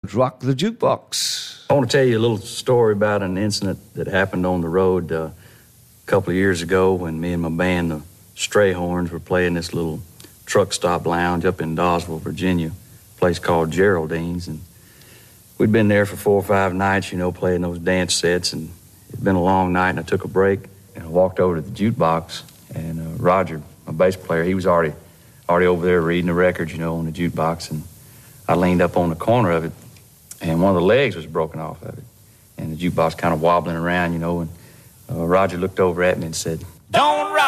Rock the Jukebox. I want to tell you a little story about an incident that happened on the road a couple of years ago when me and my band, the Strayhorns, were playing this little truck stop lounge up in Dawesville, Virginia, a place called Geraldine's. And we'd been there for 4 or 5 nights, playing those dance sets, and it'd been a long night, and I took a break, and I walked over to the jukebox, and Roger, my bass player, he was already over there reading the records, on the jukebox, and I leaned up on the corner of it, and one of the legs was broken off of it, and the jukebox kind of wobbling around, and Roger looked over at me and said, "Don't rock